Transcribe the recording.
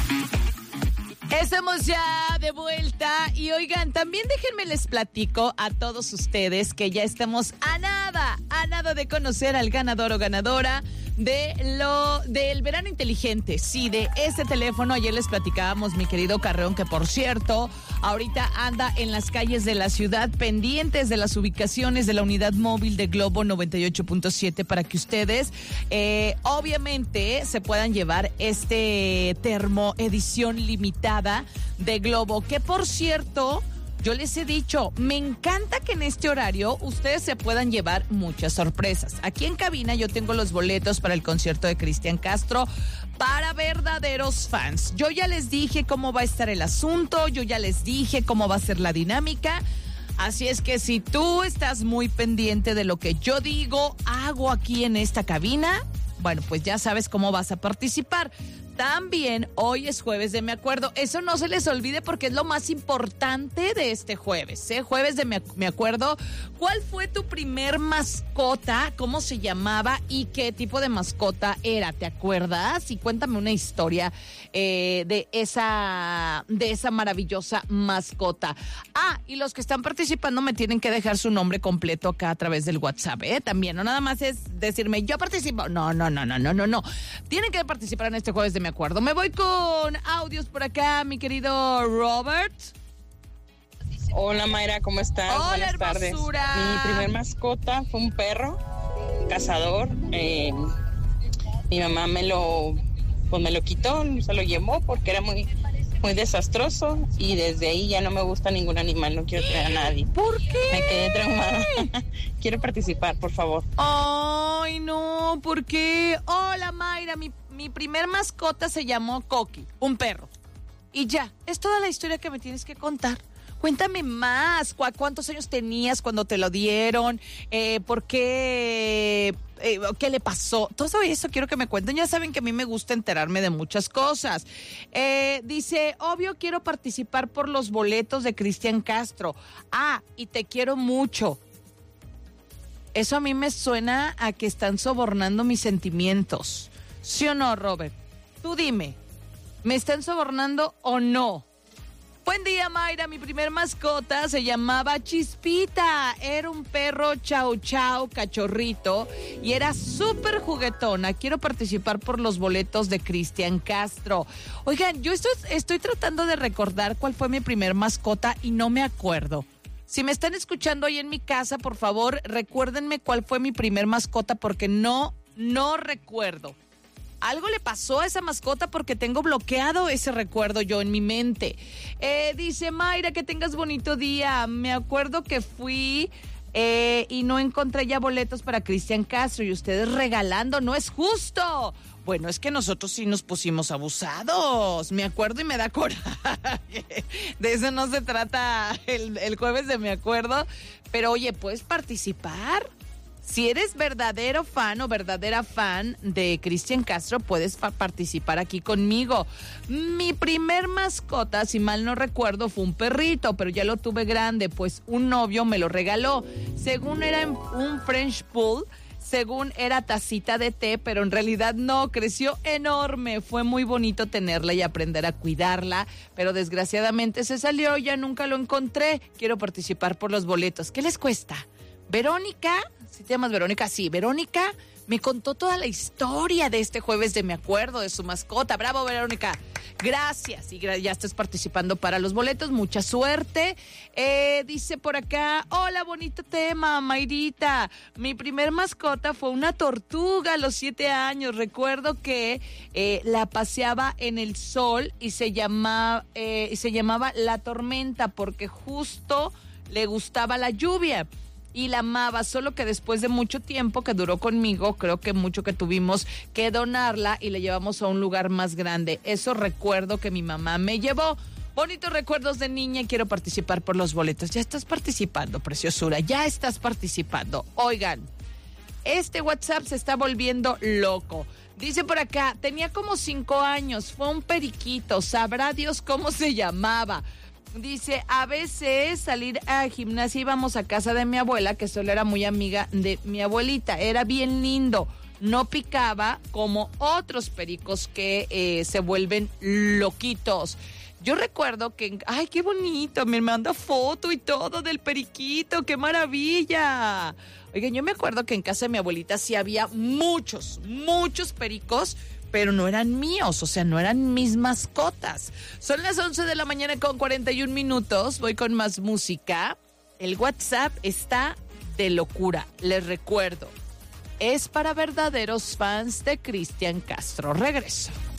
Estamos ya de vuelta y oigan, también déjenme les platico a todos ustedes que ya estamos a nada de conocer al ganador o ganadora del verano inteligente. Sí, de ese teléfono. Ayer les platicábamos, mi querido Carreón, que por cierto, ahorita anda en las calles de la ciudad pendientes de las ubicaciones de la unidad móvil de Globo 98.7 para que ustedes obviamente se puedan llevar este termo edición limitada de Globo, que por cierto, yo les he dicho, me encanta que en este horario ustedes se puedan llevar muchas sorpresas. Aquí en cabina yo tengo los boletos para el concierto de Cristian Castro para verdaderos fans. Yo ya les dije cómo va a estar el asunto, yo ya les dije cómo va a ser la dinámica. Así es que si tú estás muy pendiente de lo que yo digo, hago aquí en esta cabina, bueno, pues ya sabes cómo vas a participar. También hoy es jueves de Me Acuerdo. Eso no se les olvide porque es lo más importante de este jueves, ¿eh? Jueves de Me Acuerdo. ¿Cuál fue tu primer mascota? ¿Cómo se llamaba? ¿Y qué tipo de mascota era? ¿Te acuerdas? Y cuéntame una historia de esa maravillosa mascota. Ah, y los que están participando me tienen que dejar su nombre completo acá a través del WhatsApp, ¿eh? También, no nada más es decirme, yo participo. No. Tienen que participar en este jueves de Me Acuerdo. Me voy con audios por acá, mi querido Robert. Hola Mayra, ¿cómo estás? Hola, buenas tardes. hermosura. Mi primer mascota fue un perro cazador. Mi mamá me lo quitó, se lo llevó porque era muy desastroso y desde ahí ya no me gusta ningún animal, no quiero tener a nadie. ¿Por qué? Me quedé traumada. Quiero participar, por favor. Ay, no, ¿por qué? Hola Mayra, mi primer mascota se llamó Coqui, un perro. Y ya, es toda la historia que me tienes que contar. Cuéntame más, ¿cuántos años tenías cuando te lo dieron? ¿Por qué? ¿Qué le pasó? Todo eso quiero que me cuenten. Ya saben que a mí me gusta enterarme de muchas cosas. Dice, obvio quiero participar por los boletos de Cristian Castro. Ah, y te quiero mucho. Eso a mí me suena a que están sobornando mis sentimientos. ¿Sí o no, Robert? Tú dime, ¿me están sobornando o no? Buen día, Mayra. Mi primer mascota se llamaba Chispita. Era un perro chau cachorrito y era súper juguetona. Quiero participar por los boletos de Cristian Castro. Oigan, yo estoy tratando de recordar cuál fue mi primer mascota y no me acuerdo. Si me están escuchando ahí en mi casa, por favor, recuérdenme cuál fue mi primer mascota porque no recuerdo. Algo le pasó a esa mascota porque tengo bloqueado ese recuerdo yo en mi mente. Dice Mayra, que tengas bonito día. Me acuerdo que fui y no encontré ya boletos para Cristian Castro y ustedes regalando. ¡No es justo! Bueno, es que nosotros sí nos pusimos abusados. Me acuerdo y me da coraje. De eso no se trata el jueves de Me Acuerdo. Pero oye, ¿puedes participar? Si eres verdadero fan o verdadera fan de Cristian Castro, puedes participar aquí conmigo. Mi primer mascota, si mal no recuerdo, fue un perrito, pero ya lo tuve grande, pues un novio me lo regaló. Según era un French Poodle, según era tacita de té, pero en realidad no, creció enorme. Fue muy bonito tenerla y aprender a cuidarla, pero desgraciadamente se salió, ya nunca lo encontré. Quiero participar por los boletos. ¿Qué les cuesta? Verónica, si te llamas Verónica, sí, Verónica me contó toda la historia de este jueves de Me Acuerdo, de su mascota. ¡Bravo, Verónica! Gracias, y ya estás participando para los boletos, mucha suerte. Dice por acá, hola, bonito tema, Mayrita. Mi primer mascota fue una tortuga a los 7 años. Recuerdo que la paseaba en el sol y se llamaba La Tormenta porque justo le gustaba la lluvia. Y la amaba, solo que después de mucho tiempo que duró conmigo, creo que mucho que tuvimos que donarla y la llevamos a un lugar más grande. Eso recuerdo que mi mamá me llevó. Bonitos recuerdos de niña y quiero participar por los boletos. Ya estás participando, preciosura, ya estás participando. Oigan, este WhatsApp se está volviendo loco. Dice por acá, tenía como 5 años, fue un periquito, sabrá Dios cómo se llamaba. Dice, a veces salir a gimnasia íbamos a casa de mi abuela, que solo era muy amiga de mi abuelita. Era bien lindo. no picaba como otros pericos que se vuelven loquitos. Yo recuerdo que, ay, qué bonito, me manda foto y todo del periquito, qué maravilla. Oigan, yo me acuerdo que en casa de mi abuelita sí había muchos pericos, pero no eran míos, o sea, no eran mis mascotas. Son las 11 de la mañana con 41 minutos, voy con más música. El WhatsApp está de locura, les recuerdo. Es para verdaderos fans de Cristian Castro. Regreso.